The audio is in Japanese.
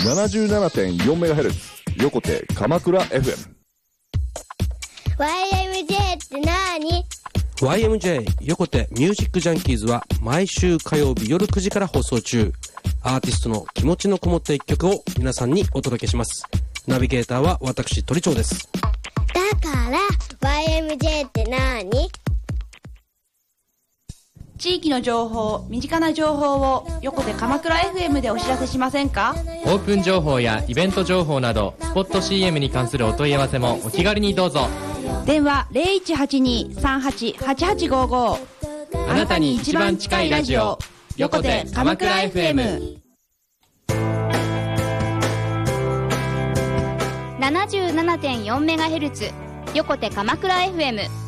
77.4MHz 横手鎌倉 FM。 YMJ ってなーに？ YMJ 横手ミュージックジャンキーズは毎週火曜日夜9時から放送中。アーティストの気持ちのこもった一曲を皆さんにお届けします。ナビゲーターは私鳥長です。 だから YMJ ってなーに？ 地域の情報、身近な情報を横手鎌倉 FM でお知らせしませんか？ オープン情報やイベント情報などスポット CM に関するお問い合わせもお気軽にどうぞ。 電話 0182-388855。 あなたに一番近いラジオ、横手鎌倉 FM。 77.4MHz 横手鎌倉 FM。